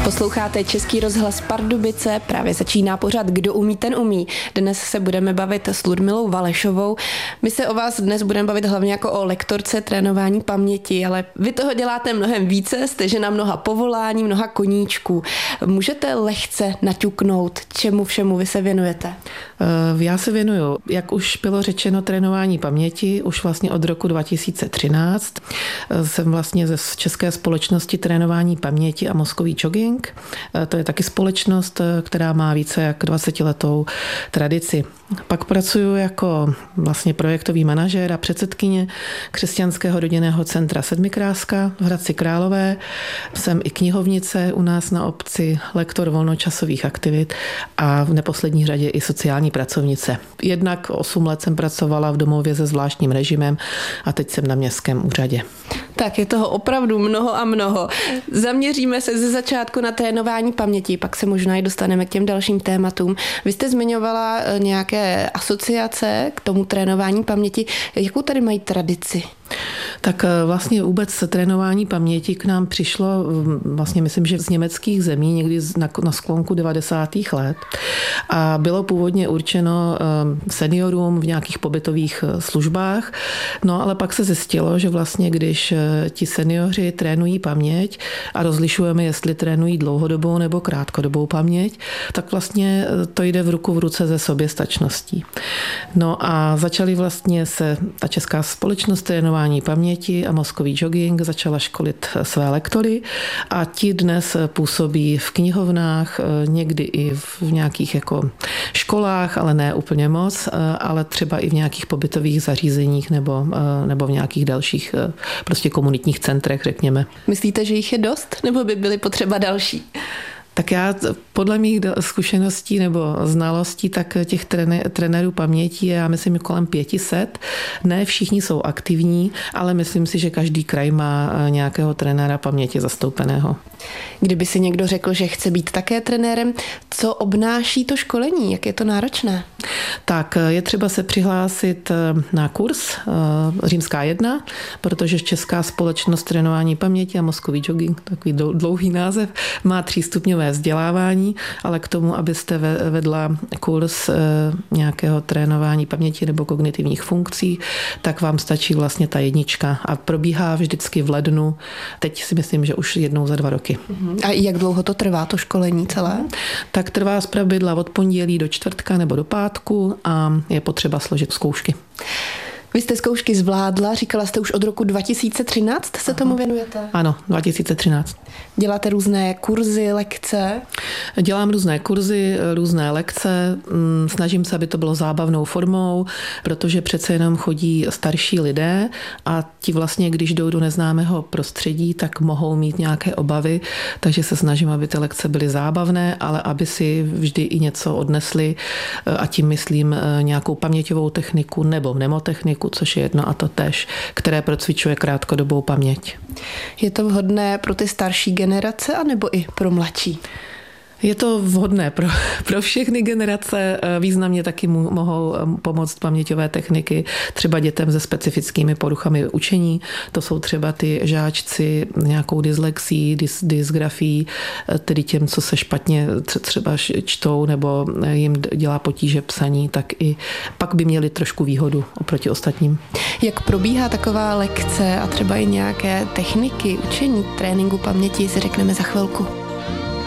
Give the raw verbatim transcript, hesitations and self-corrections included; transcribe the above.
Posloucháte Český rozhlas Pardubice, právě začíná pořad Kdo umí, ten umí. Dnes se budeme bavit s Ludmilou Valešovou. My se o vás dnes budeme bavit hlavně jako o lektorce trénování paměti, ale vy toho děláte mnohem více, jste žena mnoha povolání, mnoha koníčků. Můžete lehce naťuknout, čemu všemu vy se věnujete? Já se věnuju, jak už bylo řečeno, trénování paměti už vlastně od roku dva tisíce třináct. Jsem vlastně ze České společnosti trénování paměti a mozkový jogging. To je taky společnost, která má více jak dvacetiletou tradici. Pak pracuji jako vlastně projektový manažér a předsedkyně Křesťanského rodinného centra Sedmikráska v Hradci Králové. Jsem i knihovnice u nás na obci, lektor volnočasových aktivit a v neposlední řadě i sociální pracovnice. Jednak osm let jsem pracovala v domově se zvláštním režimem a teď jsem na městském úřadě. Tak je toho opravdu mnoho a mnoho. Zaměříme se ze začátku na trénování paměti, pak se možná i dostaneme k těm dalším tématům. Vy jste zmiňovala nějaké asociace k tomu trénování paměti. Jakou tady mají tradici? Tak vlastně vůbec trénování paměti k nám přišlo, vlastně myslím, že z německých zemí, někdy na, na sklonku devadesátých let. A bylo původně určeno seniorům v nějakých pobytových službách. No ale pak se zjistilo, že vlastně když ti seniori trénují paměť a rozlišujeme, jestli trénují dlouhodobou nebo krátkodobou paměť, tak vlastně to jde v ruku v ruce se soběstačností. No a začali vlastně se ta Česká společnost trénování paměti a mozkový jogging začala školit své lektory a ti dnes působí v knihovnách, někdy i v nějakých jako školách, ale ne úplně moc, ale třeba i v nějakých pobytových zařízeních nebo, nebo v nějakých dalších prostě komunitních centrech, řekněme. Myslíte, že jich je dost, nebo by byly potřeba další? Tak já podle mých zkušeností nebo znalostí, tak těch trenérů paměti je, já myslím, kolem pěti set. Ne všichni jsou aktivní, ale myslím si, že každý kraj má nějakého trenéra paměti zastoupeného. Kdyby si někdo řekl, že chce být také trenérem, co obnáší to školení? Jak je to náročné? Tak je třeba se přihlásit na kurz Římská jedna, protože Česká společnost trénování paměti a mozkový jogging, takový dlouhý název, má třístupňové vzdělávání, ale k tomu, abyste vedla kurz nějakého trénování paměti nebo kognitivních funkcí, tak vám stačí vlastně ta jednička a probíhá vždycky v lednu. Teď si myslím, že už jednou za dva roky. A jak dlouho to trvá, to školení celé? Tak trvá zpravidla od pondělí do čtvrtka nebo do pátku a je potřeba složit zkoušky. Vy jste zkoušky zvládla, říkala jste už od roku dva tisíce třináct se tomu věnujete? Ano, dva tisíce třináct. Děláte různé kurzy, lekce? Dělám různé kurzy, různé lekce, snažím se, aby to bylo zábavnou formou, protože přece jenom chodí starší lidé a ti vlastně, když jdou do neznámého prostředí, tak mohou mít nějaké obavy, takže se snažím, aby ty lekce byly zábavné, ale aby si vždy i něco odnesli a tím myslím nějakou paměťovou techniku nebo mnemotechniku, což je jedno a to též, které procvičuje krátkodobou paměť. Je to vhodné pro ty starší generace anebo i pro mladší? Je to vhodné pro, pro všechny generace. Významně taky mohou pomoct paměťové techniky třeba dětem se specifickými poruchami učení. To jsou třeba ty žáčci nějakou dyslexí, dys, dysgrafií, tedy těm, co se špatně třeba čtou nebo jim dělá potíže psaní, tak i pak by měli trošku výhodu oproti ostatním. Jak probíhá taková lekce a třeba i nějaké techniky učení tréninku paměti, si řekneme za chvilku.